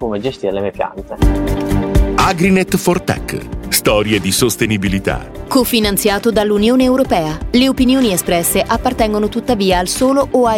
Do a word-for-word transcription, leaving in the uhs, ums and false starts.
come gestire le mie piante. Agrinet for Tech. Storie di sostenibilità. Cofinanziato dall'Unione Europea. Le opinioni espresse appartengono tuttavia al solo o ai